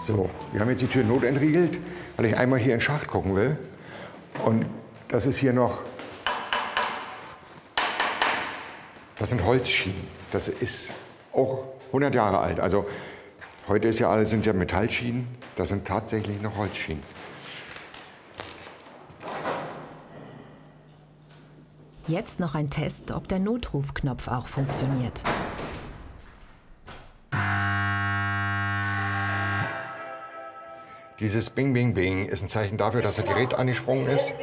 So, wir haben jetzt die Tür notentriegelt, weil ich einmal hier in den Schacht gucken will. Und das ist hier noch, das sind Holzschienen. Das ist auch 100 Jahre alt. Also heute ist ja alles, sind ja Metallschienen. Das sind tatsächlich noch Holzschienen. Jetzt noch ein Test, ob der Notrufknopf auch funktioniert. Dieses Bing, Bing, Bing ist ein Zeichen dafür, dass das Gerät angesprungen ist.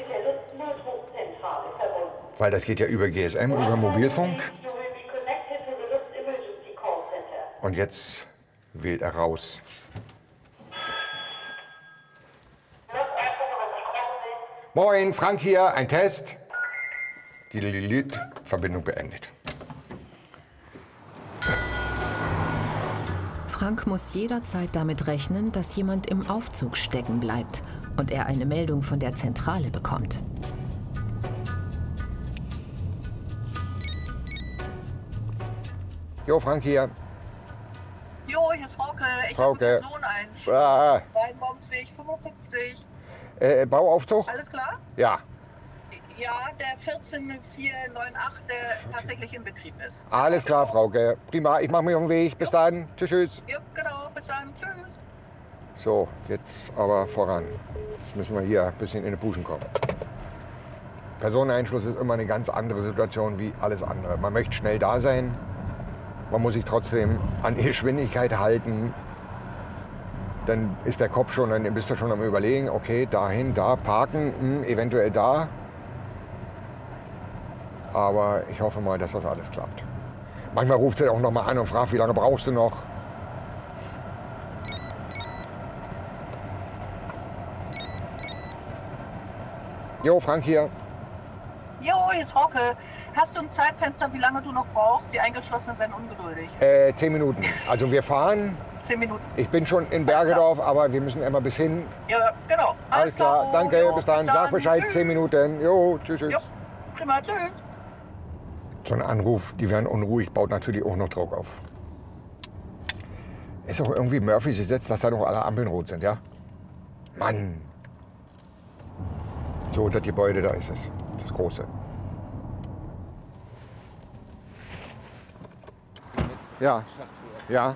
Weil das geht ja über GSM, über Mobilfunk. Und jetzt wählt er raus. Moin, Frank hier, ein Test. Die Verbindung beendet. Frank muss jederzeit damit rechnen, dass jemand im Aufzug stecken bleibt und er eine Meldung von der Zentrale bekommt. Jo, Frank hier. Jo, hier ist Frauke. Ich Frauke. habe einen Person einschlossen. Ah. Weinbaumsweg 55. Bauaufzug? Alles klar? Ja. Ja, der 14498, der tatsächlich in Betrieb ist. Alles klar, Frauke. Prima, ich mache mich auf den Weg. Bis dann. Tschüss, tschüss. Ja, genau. Bis dann. Tschüss. So, jetzt aber voran. Jetzt müssen wir hier ein bisschen in die Puschen kommen. Personeneinschluss ist immer eine ganz andere Situation wie alles andere. Man möchte schnell da sein. Man muss sich trotzdem an die Geschwindigkeit halten. Dann ist der Kopf schon, dann bist du schon am Überlegen, okay, dahin, da, parken, eventuell da. Aber ich hoffe mal, dass das alles klappt. Manchmal ruft er auch noch mal an und fragt, wie lange brauchst du noch? Jo, Frank hier. Jo, hier ist Frauke. Hast du ein Zeitfenster, wie lange du noch brauchst? Die Eingeschlossenen werden ungeduldig. 10 Minuten. Also wir fahren. 10 Minuten. Ich bin schon in Bergedorf, aber wir müssen immer bis hin. Ja, genau. Alles klar, danke, Jo, bis dann. Sag Bescheid, Tschüss. 10 Minuten. Jo, tschüss, tschüss. Jo, prima, tschüss. So ein Anruf, die werden unruhig, baut natürlich auch noch Druck auf. Ist auch irgendwie Murphys Gesetz, dass da noch alle Ampeln rot sind, ja? Mann. So, das Gebäude, da ist es. Das große. Ja, ja.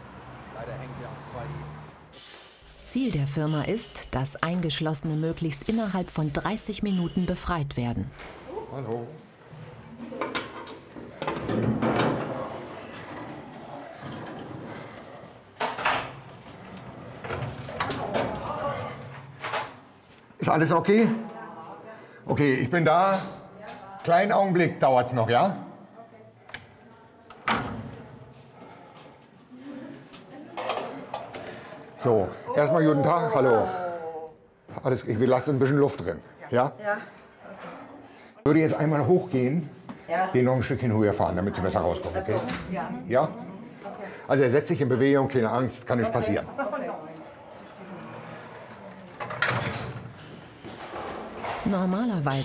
Ziel der Firma ist, dass Eingeschlossene möglichst innerhalb von 30 Minuten befreit werden. Hallo. Ist alles okay? Okay, ich bin da. Kleinen Augenblick dauert's noch, ja? So, erstmal guten Tag, hallo. Alles, ich lasse ein bisschen Luft drin, ja? Ja. Ich würde jetzt einmal hochgehen, Ja. den noch ein Stückchen höher fahren, damit Sie besser rauskommen, okay? Ja. Ja? Also er setzt sich in Bewegung, keine Angst, kann nicht passieren. Normalerweise